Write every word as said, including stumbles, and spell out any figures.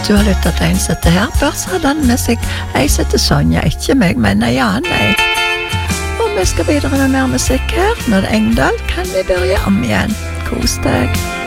Du har lyttet til en sette her. Før så hadde han med seg ei sette Sonja, ikke meg, men ei annen. Og vi skal videre med mer musikk her. Når det er Engdahl, kan vi begynne om igjen. Kos deg.